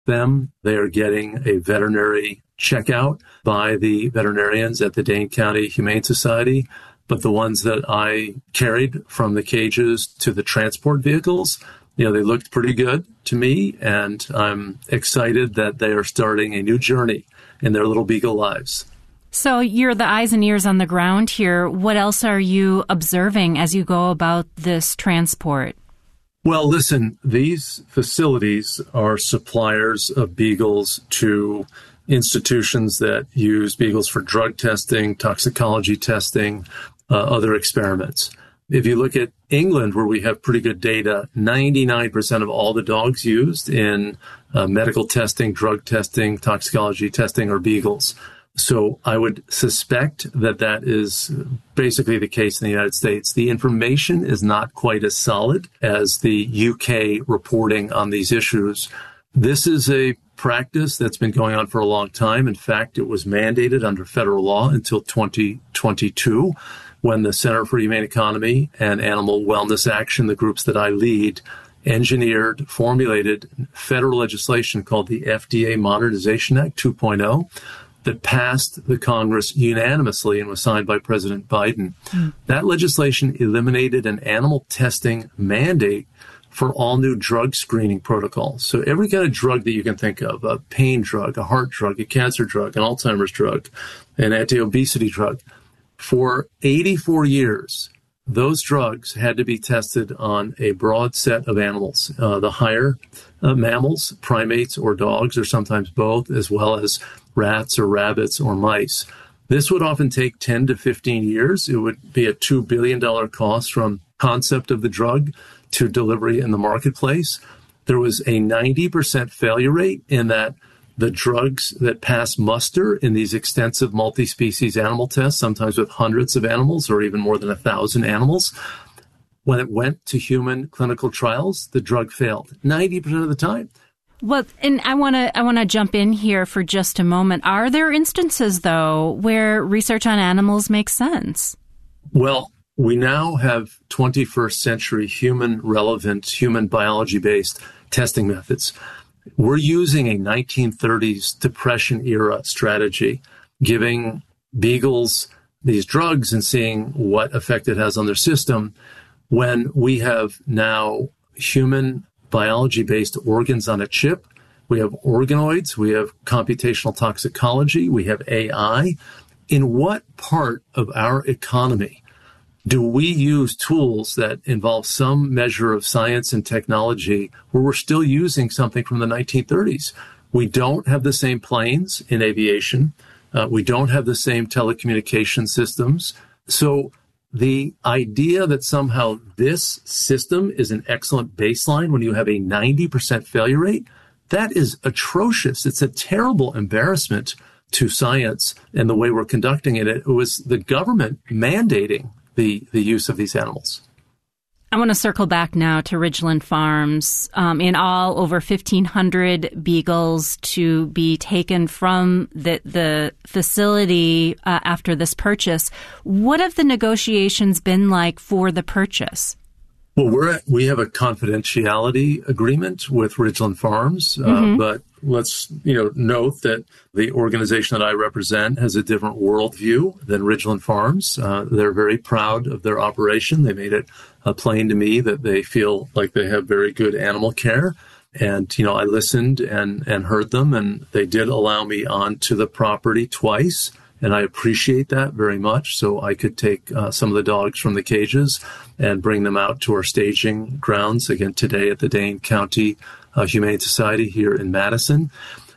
them. They are getting a veterinary checkout by the veterinarians at the Dane County Humane Society. But the ones that I carried from the cages to the transport vehicles, they looked pretty good to me. And I'm excited that they are starting a new journey in their little beagle lives. So you're the eyes and ears on the ground here. What else are you observing as you go about this transport? Well, listen, these facilities are suppliers of beagles to institutions that use beagles for drug testing, toxicology testing, other experiments. If you look at England, where we have pretty good data, 99% of all the dogs used in medical testing, drug testing, toxicology testing are beagles. So I would suspect that that is basically the case in the United States. The information is not quite as solid as the UK reporting on these issues. This is a practice that's been going on for a long time. In fact, it was mandated under federal law until 2022, when the Center for Humane Economy and Animal Wellness Action, the groups that I lead, engineered, formulated federal legislation called the FDA Modernization Act 2.0 that passed the Congress unanimously and was signed by President Biden. That legislation eliminated an animal testing mandate for all new drug screening protocols. So every kind of drug that you can think of, a pain drug, a heart drug, a cancer drug, an Alzheimer's drug, an anti-obesity drug, for 84 years, those drugs had to be tested on a broad set of animals, the higher mammals, primates or dogs, or sometimes both, as well as rats or rabbits or mice. This would often take 10 to 15 years. It would be a $2 billion cost from concept of the drug to delivery in the marketplace. There was a 90% failure rate in that the drugs that pass muster in these extensive multi-species animal tests, sometimes with hundreds of animals or even more than 1,000 animals, when it went to human clinical trials, the drug failed 90% of the time. Well, and I want to jump in here for just a moment. Are there instances, though, where research on animals makes sense? Well, we now have 21st century human-relevant, human biology-based testing methods. We're using a 1930s Depression-era strategy, giving beagles these drugs and seeing what effect it has on their system, when we have now human biology-based organs on a chip. We have organoids, we have computational toxicology, we have AI. In what part of our economy do we use tools that involve some measure of science and technology where we're still using something from the 1930s? We don't have the same planes in aviation. We don't have the same telecommunication systems. So the idea that somehow this system is an excellent baseline when you have a 90% failure rate, that is atrocious. It's a terrible embarrassment to science and the way we're conducting it. It was the government mandating the use of these animals. I want to circle back now to Ridgeland Farms. In all, over 1,500 beagles to be taken from the facility after this purchase. What have the negotiations been like for the purchase? Well, we have a confidentiality agreement with Ridgeland Farms, but let's note that the organization that I represent has a different worldview than Ridgeland Farms. They're very proud of their operation. They made it plain to me that they feel like they have very good animal care. And, I listened and heard them, and they did allow me onto the property twice. And I appreciate that very much. So I could take some of the dogs from the cages and bring them out to our staging grounds again today at the Dane County Humane Society here in Madison.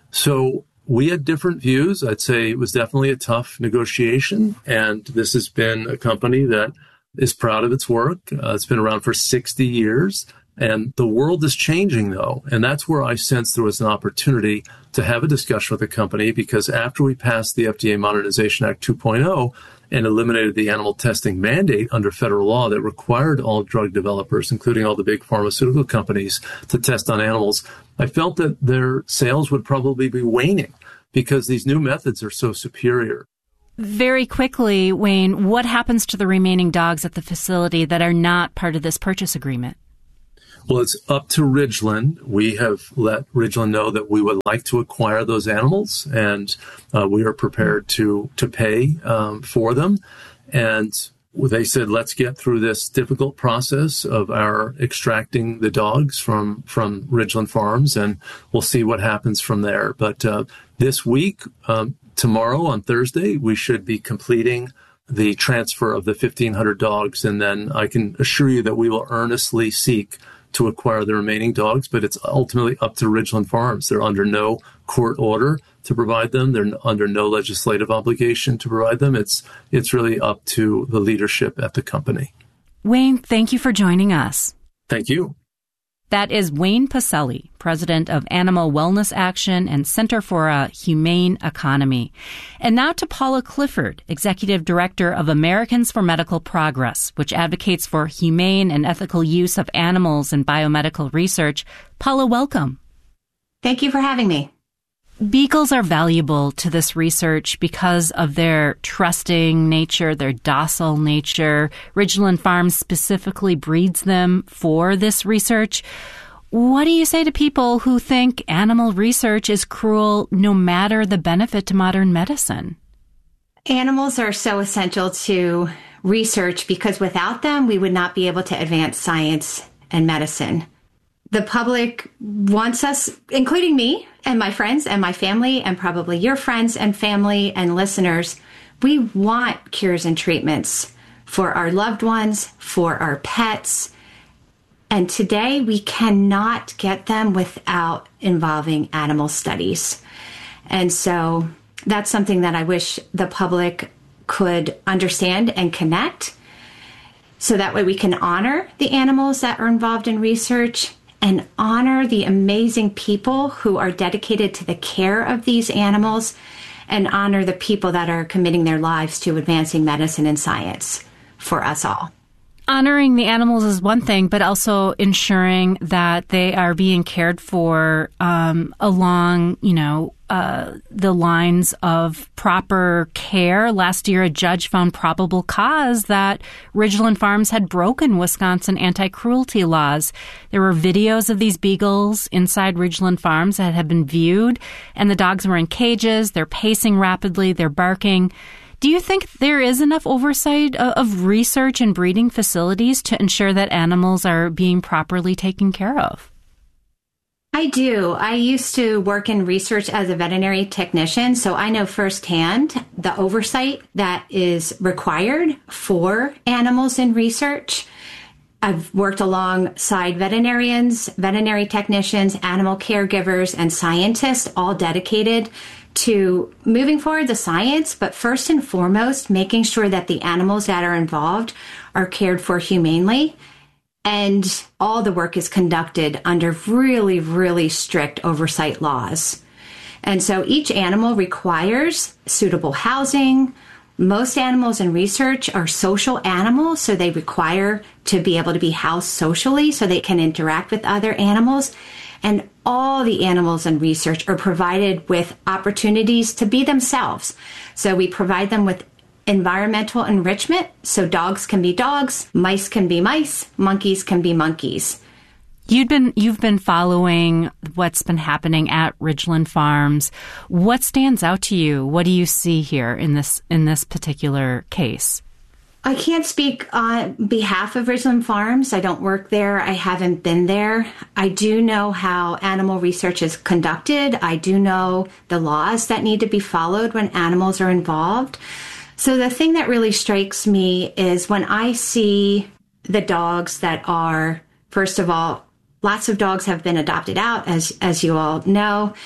So we had different views. I'd say it was definitely a tough negotiation. And this has been a company that is proud of its work. It's been around for 60 years. And the world is changing, though. And that's where I sensed there was an opportunity to have a discussion with the company, because after we passed the FDA Modernization Act 2.0 and eliminated the animal testing mandate under federal law that required all drug developers, including all the big pharmaceutical companies, to test on animals, I felt that their sales would probably be waning because these new methods are so superior. Very quickly, Wayne, what happens to the remaining dogs at the facility that are not part of this purchase agreement? Well, it's up to Ridgeland. We have let Ridgeland know that we would like to acquire those animals, and we are prepared to pay for them. And they said, let's get through this difficult process of our extracting the dogs from Ridgeland Farms, and we'll see what happens from there. But this week, tomorrow on Thursday, we should be completing the transfer of the 1,500 dogs, and then I can assure you that we will earnestly seek to acquire the remaining dogs, but it's ultimately up to Ridgeland Farms. They're under no court order to provide them. They're under no legislative obligation to provide them. It's really up to the leadership at the company. Wayne, thank you for joining us. Thank you. That is Wayne Pacelle, president of Animal Wellness Action and Center for a Humane Economy. And now to Paula Clifford, executive director of Americans for Medical Progress, which advocates for humane and ethical use of animals in biomedical research. Paula, welcome. Thank you for having me. Beagles are valuable to this research because of their trusting nature, their docile nature. Ridgeland Farms specifically breeds them for this research. What do you say to people who think animal research is cruel no matter the benefit to modern medicine? Animals are so essential to research because without them, we would not be able to advance science and medicine. The public wants us, including me and my friends and my family and probably your friends and family and listeners, we want cures and treatments for our loved ones, for our pets. And today we cannot get them without involving animal studies. And so that's something that I wish the public could understand and connect so that way we can honor the animals that are involved in research and honor the amazing people who are dedicated to the care of these animals, and honor the people that are committing their lives to advancing medicine and science for us all. Honoring the animals is one thing, but also ensuring that they are being cared for along, the lines of proper care. Last year, a judge found probable cause that Ridgeland Farms had broken Wisconsin anti-cruelty laws. There were videos of these beagles inside Ridgeland Farms that had been viewed, and the dogs were in cages. They're pacing rapidly. They're barking. Do you think there is enough oversight of research and breeding facilities to ensure that animals are being properly taken care of? I do. I used to work in research as a veterinary technician, so I know firsthand the oversight that is required for animals in research. I've worked alongside veterinarians, veterinary technicians, animal caregivers, and scientists, all dedicated to moving forward the science, but first and foremost, making sure that the animals that are involved are cared for humanely. And all the work is conducted under really, really strict oversight laws. And so each animal requires suitable housing. Most animals in research are social animals, so they require to be able to be housed socially so they can interact with other animals. And all the animals in research are provided with opportunities to be themselves. So we provide them with environmental enrichment, so dogs can be dogs, mice can be mice, monkeys can be monkeys. You've been following what's been happening at Ridgeland Farms. What stands out to you? What do you see here in this particular case? I can't speak on behalf of Ridgeland Farms. I don't work there. I haven't been there. I do know how animal research is conducted. I do know the laws that need to be followed when animals are involved. So the thing that really strikes me is when I see the dogs that are, first of all, lots of dogs have been adopted out, as you all know.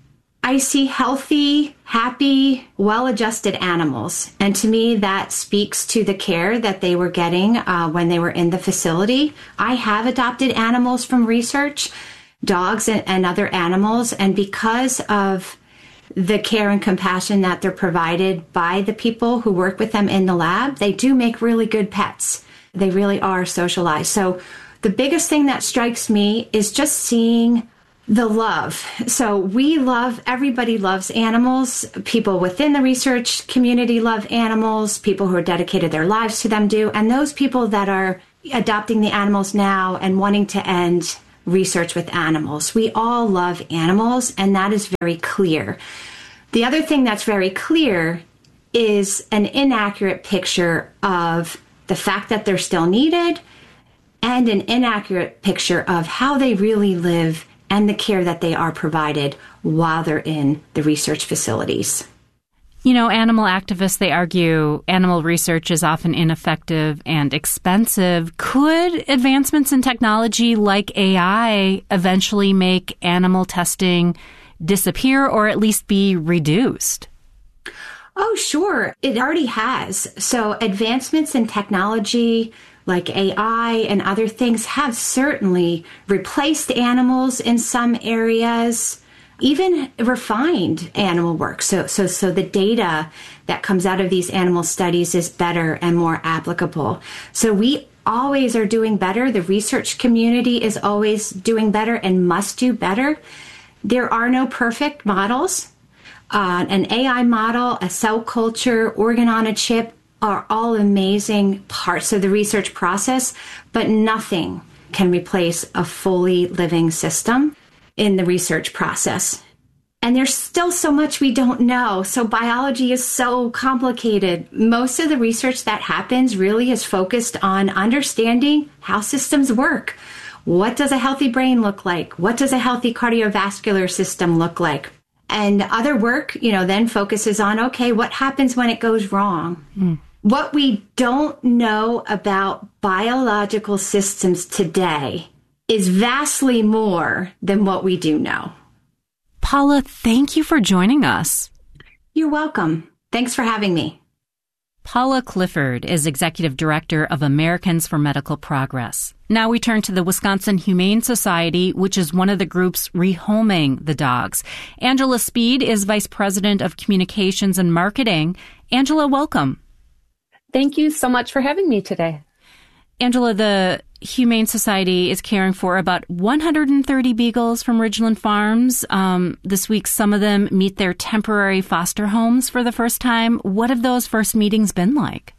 I see healthy, happy, well-adjusted animals. And to me, that speaks to the care that they were getting when they were in the facility. I have adopted animals from research, dogs and other animals. And because of the care and compassion that they're provided by the people who work with them in the lab, they do make really good pets. They really are socialized. So the biggest thing that strikes me is just seeing the love. So everybody loves animals. People within the research community love animals. People who are dedicated their lives to them do. And those people that are adopting the animals now and wanting to end research with animals. We all love animals, and that is very clear. The other thing that's very clear is an inaccurate picture of the fact that they're still needed and an inaccurate picture of how they really live and the care that they are provided while they're in the research facilities. You know, animal activists, they argue animal research is often ineffective and expensive. Could advancements in technology like AI eventually make animal testing disappear or at least be reduced? Oh, sure. It already has. So advancements in technology like AI and other things have certainly replaced animals in some areas, even refined animal work. So the data that comes out of these animal studies is better and more applicable. So we always are doing better. The research community is always doing better and must do better. There are no perfect models. An AI model, a cell culture, organ on a chip are all amazing parts of the research process, but nothing can replace a fully living system in the research process. And there's still so much we don't know. So biology is so complicated. Most of the research that happens really is focused on understanding how systems work. What does a healthy brain look like? What does a healthy cardiovascular system look like? And other work, then focuses on, okay, what happens when it goes wrong? What we don't know about biological systems today is vastly more than what we do know. Paula, thank you for joining us. You're welcome. Thanks for having me. Paula Clifford is Executive Director of Americans for Medical Progress. Now we turn to the Wisconsin Humane Society, which is one of the groups rehoming the dogs. Angela Speed is Vice President of Communications and Marketing. Angela, welcome. Thank you so much for having me today. Angela, the Humane Society is caring for about 130 beagles from Ridgeland Farms. This week, some of them meet their temporary foster homes for the first time. What have those first meetings been like?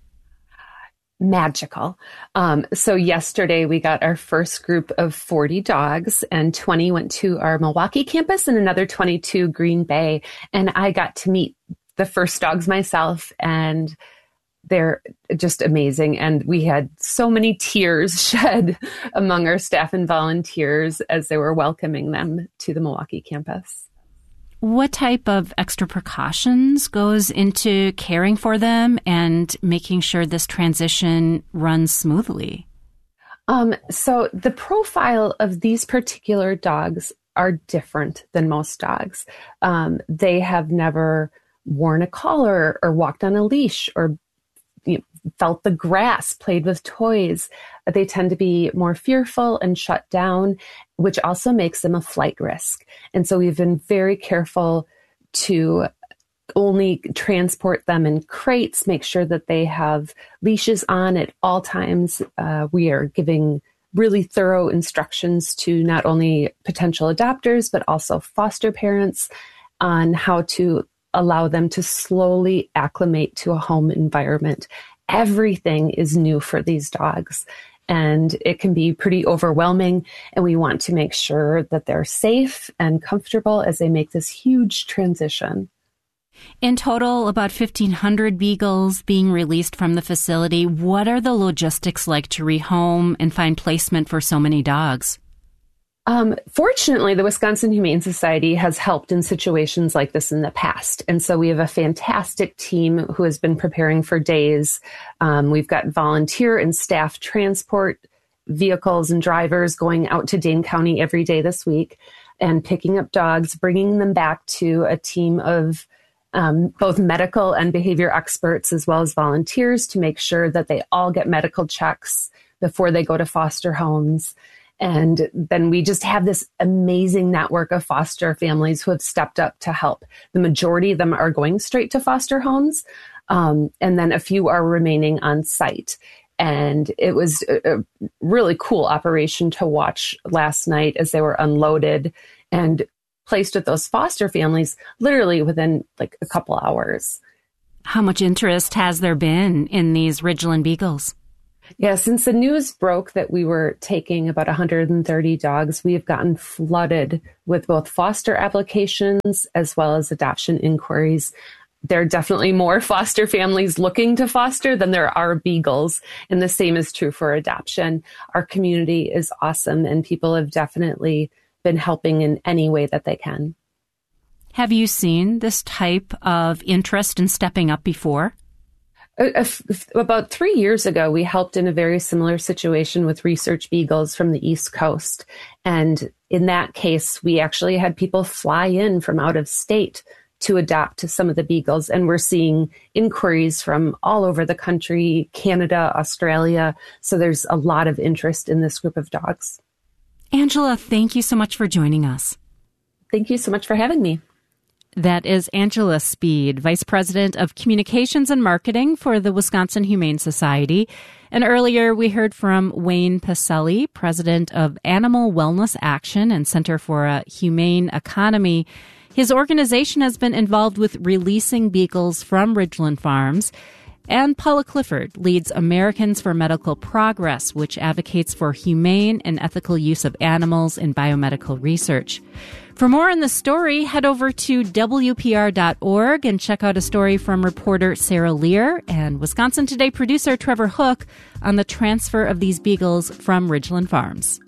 Magical. So yesterday we got our first group of 40 dogs, and 20 went to our Milwaukee campus and another 20 to Green Bay. And I got to meet the first dogs myself, and they're just amazing. And we had so many tears shed among our staff and volunteers as they were welcoming them to the Milwaukee campus. What type of extra precautions goes into caring for them and making sure this transition runs smoothly? So the profile of these particular dogs are different than most dogs. They have never worn a collar or walked on a leash or felt the grass, played with toys. They tend to be more fearful and shut down, which also makes them a flight risk. And so we've been very careful to only transport them in crates, make sure that they have leashes on at all times. We are giving really thorough instructions to not only potential adopters, but also foster parents on how to allow them to slowly acclimate to a home environment. Everything is new for these dogs, and it can be pretty overwhelming. And we want to make sure that they're safe and comfortable as they make this huge transition. In total, about 1,500 beagles being released from the facility. What are the logistics like to rehome and find placement for so many dogs? Fortunately, the Wisconsin Humane Society has helped in situations like this in the past. And so we have a fantastic team who has been preparing for days. We've got volunteer and staff transport vehicles and drivers going out to Dane County every day this week and picking up dogs, bringing them back to a team of both medical and behavior experts, as well as volunteers, to make sure that they all get medical checks before they go to foster homes. And then we just have this amazing network of foster families who have stepped up to help. The majority of them are going straight to foster homes, and then a few are remaining on site. And it was a really cool operation to watch last night as they were unloaded and placed with those foster families literally within like a couple hours. How much interest has there been in these Ridgeland beagles? Yeah, since the news broke that we were taking about 130 dogs, we have gotten flooded with both foster applications as well as adoption inquiries. There are definitely more foster families looking to foster than there are beagles, and the same is true for adoption. Our community is awesome, and people have definitely been helping in any way that they can. Have you seen this type of interest in stepping up before? About 3 years ago, we helped in a very similar situation with research beagles from the East Coast. And in that case, we actually had people fly in from out of state to adopt some of the beagles. And we're seeing inquiries from all over the country, Canada, Australia. So there's a lot of interest in this group of dogs. Angela, thank you so much for joining us. Thank you so much for having me. That is Angela Speed, Vice President of Communications and Marketing for the Wisconsin Humane Society. And earlier we heard from Wayne Pacelli, President of Animal Wellness Action and Center for a Humane Economy. His organization has been involved with releasing beagles from Ridgeland Farms. And Paula Clifford leads Americans for Medical Progress, which advocates for humane and ethical use of animals in biomedical research. For more on the story, head over to WPR.org and check out a story from reporter Sarah Lear and Wisconsin Today producer Trevor Hook on the transfer of these beagles from Ridgeland Farms.